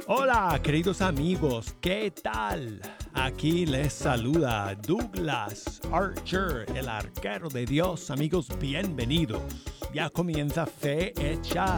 Hola, queridos amigos, ¿qué tal? Aquí les saluda Douglas Archer, el arquero de Dios. Amigos, bienvenidos. Ya comienza Fe Hecha